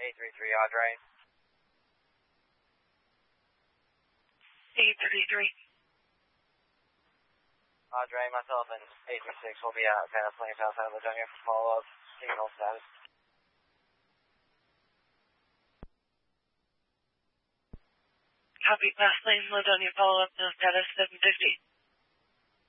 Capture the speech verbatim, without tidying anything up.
eight three three, Audrey. eight three three. Audrey, myself and eight three six will be out past Lane South Side of Ladonia for follow-up signal status. Copy, past Lane, Ladonia, follow-up, no status, seven fifty.